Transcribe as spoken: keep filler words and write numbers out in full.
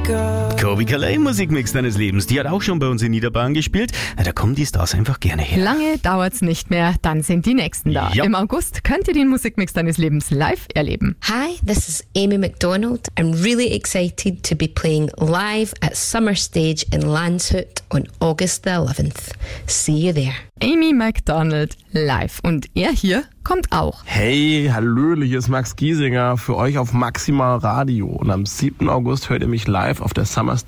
Colbie Caillat, Musikmix deines Lebens. Die hat auch schon bei uns in Niederbayern gespielt. Da kommen die Stars einfach gerne her. Lange dauert's nicht mehr, dann sind die Nächsten da. Ja. Im August könnt ihr den Musikmix deines Lebens live erleben. Hi, this is Amy McDonald. I'm really excited to be playing live at Summer Stage in Landshut on August the eleventh. See you there. Amy McDonald live. Und er hier kommt auch. Hey, hallöle, hier ist Max Giesinger für euch auf Maximal Radio. Und am siebten August hört ihr mich live auf der Summer Stage